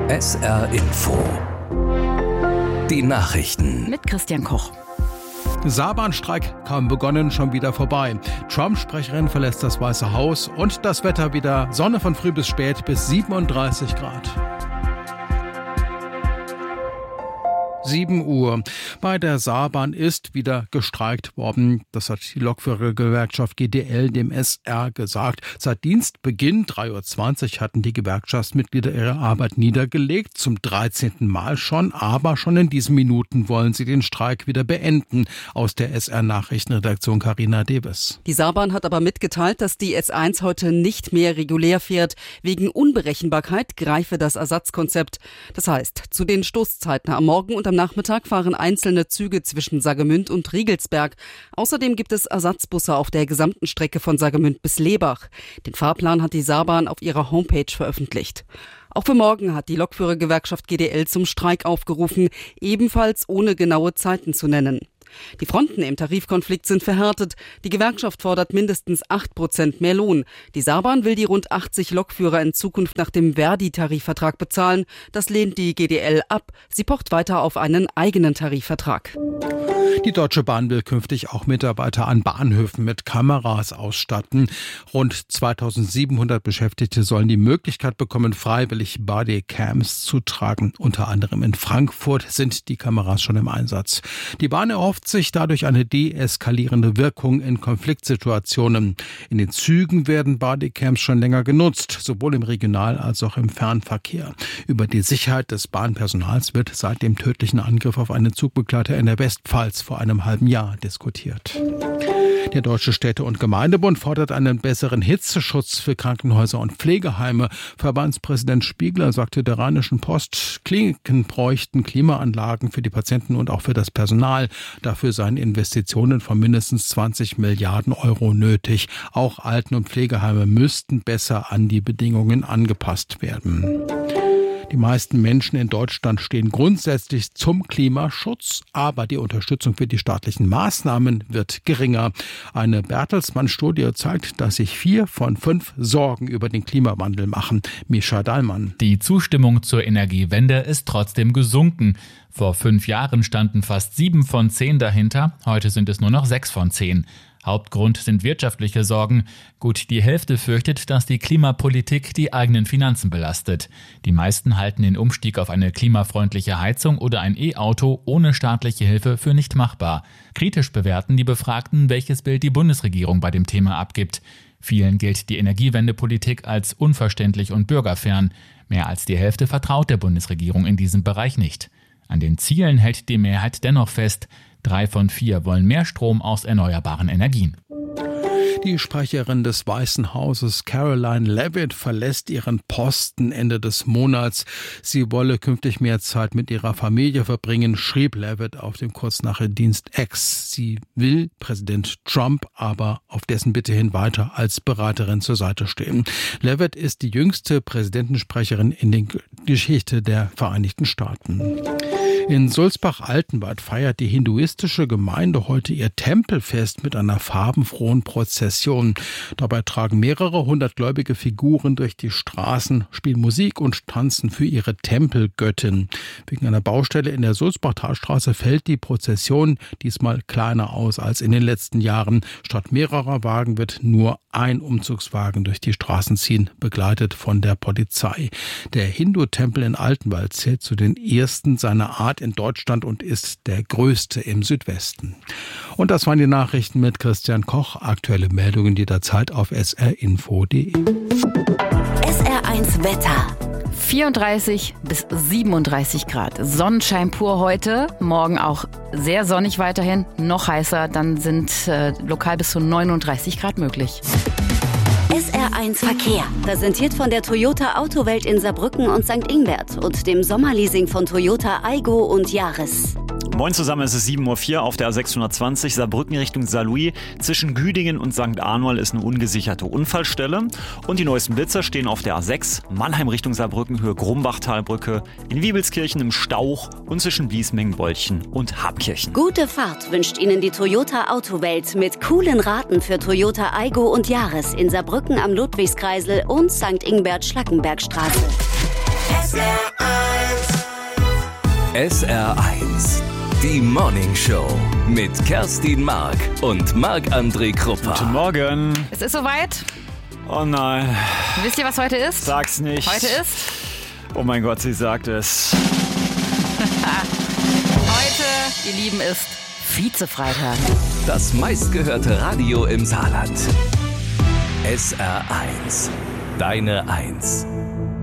SR Info. Die Nachrichten. Mit Christian Koch. Saarbahnstreik kaum begonnen, schon wieder vorbei. Trump-Sprecherin verlässt das Weiße Haus und das Wetter wieder Sonne von früh bis spät bis 37 Grad. 7 Uhr. Bei der Saarbahn ist wieder gestreikt worden. Das hat die Lokführergewerkschaft GDL dem SR gesagt. Seit Dienstbeginn 3:20 Uhr hatten die Gewerkschaftsmitglieder ihre Arbeit niedergelegt. Zum 13. Mal schon. Aber schon in diesen Minuten wollen sie den Streik wieder beenden. Aus der SR-Nachrichtenredaktion Carina Dewes. Die Saarbahn hat aber mitgeteilt, dass die S1 heute nicht mehr regulär fährt. Wegen Unberechenbarkeit greife das Ersatzkonzept. Das heißt, zu den Stoßzeiten am Morgen und am Nachmittag fahren einzelne Züge zwischen Saargemünd und Riegelsberg. Außerdem gibt es Ersatzbusse auf der gesamten Strecke von Saargemünd bis Lebach. Den Fahrplan hat die Saarbahn auf ihrer Homepage veröffentlicht. Auch für morgen hat die Lokführergewerkschaft GDL zum Streik aufgerufen, ebenfalls ohne genaue Zeiten zu nennen. Die Fronten im Tarifkonflikt sind verhärtet. Die Gewerkschaft fordert mindestens 8% mehr Lohn. Die Saarbahn will die rund 80 Lokführer in Zukunft nach dem Verdi-Tarifvertrag bezahlen. Das lehnt die GDL ab. Sie pocht weiter auf einen eigenen Tarifvertrag. Die Deutsche Bahn will künftig auch Mitarbeiter an Bahnhöfen mit Kameras ausstatten. Rund 2700 Beschäftigte sollen die Möglichkeit bekommen, freiwillig Bodycams zu tragen. Unter anderem in Frankfurt sind die Kameras schon im Einsatz. Die Bahn erhofft sich dadurch eine deeskalierende Wirkung in Konfliktsituationen. In den Zügen werden Bodycams schon länger genutzt, sowohl im Regional- als auch im Fernverkehr. Über die Sicherheit des Bahnpersonals wird seit dem tödlichen Angriff auf einen Zugbegleiter in der Westpfalz vor einem halben Jahr diskutiert. Der Deutsche Städte- und Gemeindebund fordert einen besseren Hitzeschutz für Krankenhäuser und Pflegeheime. Verbandspräsident Spiegler sagte der Rheinischen Post, Kliniken bräuchten Klimaanlagen für die Patienten und auch für das Personal. Dafür seien Investitionen von mindestens 20 Milliarden Euro nötig. Auch Alten- und Pflegeheime müssten besser an die Bedingungen angepasst werden. Die meisten Menschen in Deutschland stehen grundsätzlich zum Klimaschutz, aber die Unterstützung für die staatlichen Maßnahmen wird geringer. Eine Bertelsmann-Studie zeigt, dass sich 4 von 5 Sorgen über den Klimawandel machen. Mischa Dahlmann. Die Zustimmung zur Energiewende ist trotzdem gesunken. Vor 5 Jahren standen fast 7 von 10 dahinter, heute sind es nur noch 6 von 10. Hauptgrund sind wirtschaftliche Sorgen. Gut die Hälfte fürchtet, dass die Klimapolitik die eigenen Finanzen belastet. Die meisten halten den Umstieg auf eine klimafreundliche Heizung oder ein E-Auto ohne staatliche Hilfe für nicht machbar. Kritisch bewerten die Befragten, welches Bild die Bundesregierung bei dem Thema abgibt. Vielen gilt die Energiewendepolitik als unverständlich und bürgerfern. Mehr als die Hälfte vertraut der Bundesregierung in diesem Bereich nicht. An den Zielen hält die Mehrheit dennoch fest. 3 von 4 wollen mehr Strom aus erneuerbaren Energien. Die Sprecherin des Weißen Hauses, Karoline Leavitt, verlässt ihren Posten Ende des Monats. Sie wolle künftig mehr Zeit mit ihrer Familie verbringen, schrieb Leavitt auf dem Kurznachrichtendienst X. Sie will Präsident Trump aber auf dessen Bitte hin weiter als Beraterin zur Seite stehen. Leavitt ist die jüngste Präsidentensprecherin in der Geschichte der Vereinigten Staaten. In Sulzbach-Altenwald feiert die hinduistische Gemeinde heute ihr Tempelfest mit einer farbenfrohen Prozession. Dabei tragen mehrere 100 gläubige Figuren durch die Straßen, spielen Musik und tanzen für ihre Tempelgöttin. Wegen einer Baustelle in der Sulzbach-Talstraße fällt die Prozession diesmal kleiner aus als in den letzten Jahren. Statt mehrerer Wagen wird nur ein Umzugswagen durch die Straßen ziehen, begleitet von der Polizei. Der Hindu-Tempel in Altenwald zählt zu den ersten seiner Art in Deutschland und ist der größte im Südwesten. Und das waren die Nachrichten mit Christian Koch. Aktuelle Meldungen jederzeit auf srinfo.de. SR1 Wetter. 34 bis 37 Grad. Sonnenschein pur heute. Morgen auch sehr sonnig weiterhin. Noch heißer. Dann sind lokal bis zu 39 Grad möglich. SR1 Verkehr. Präsentiert von der Toyota Autowelt in Saarbrücken und St. Ingbert und dem Sommerleasing von Toyota Aygo und Yaris. Moin zusammen, es ist 7:04 Uhr auf der A620 Saarbrücken Richtung Saarlouis. Zwischen Güdingen und St. Arnold ist eine ungesicherte Unfallstelle. Und die neuesten Blitzer stehen auf der A6 Mannheim Richtung Saarbrücken, Höhe Grumbachtalbrücke, in Wiebelskirchen im Stauch und zwischen Bliesmengen, Bolchen und Habkirchen. Gute Fahrt wünscht Ihnen die Toyota Autowelt mit coolen Raten für Toyota Aygo und Yaris in Saarbrücken am Ludwigskreisel und St. Ingbert Schlackenbergstraße. SR1, die Morning Show mit Kerstin Mark und Marc-André Kruppa. Guten Morgen. Es ist soweit. Oh nein. Wisst ihr, was heute ist? Sag's nicht. Heute ist? Oh mein Gott, sie sagt es. Heute, ihr Lieben, ist Vize-Freitag. Das meistgehörte Radio im Saarland. SR1, deine Eins.